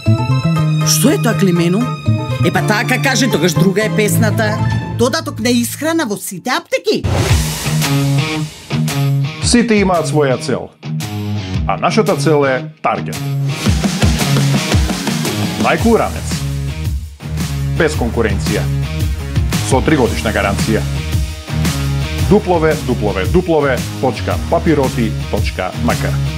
Што е тоа, Климену? Епа така каже, тогаш друга е песната. Додаток на исхрана во сите аптеки. Сите имаат своја цел, а нашата цел е Таргет. Најкуранец. Без конкуренција. Со 3-годишна гаранција. www.papiroti.mk